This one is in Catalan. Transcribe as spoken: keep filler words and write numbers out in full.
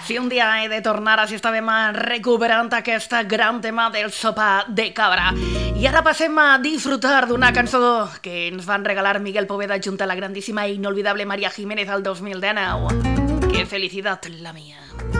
Si un dia he de tornar, així estàvem recuperant aquest gran tema del sopar de cabra. I ara passem a disfrutar d'una cançó que ens van regalar Miguel Poveda junt a la grandíssima i inolvidable María Jiménez al dos mil dinou. Que felicitat la mia.